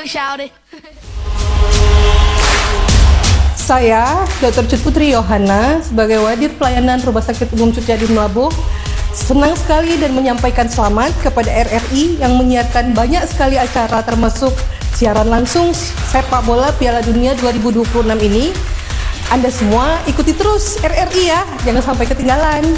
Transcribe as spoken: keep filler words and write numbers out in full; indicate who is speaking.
Speaker 1: Saya, dokter Cut Putri Yohana, sebagai Wadir Pelayanan Rumah Sakit Umum Cutjadin Melabuh, senang sekali dan menyampaikan selamat kepada R R I yang menyiarkan banyak sekali acara termasuk siaran langsung sepak bola Piala Dunia dua ribu dua puluh enam ini. Anda semua ikuti terus R R I ya, jangan sampai ketinggalan.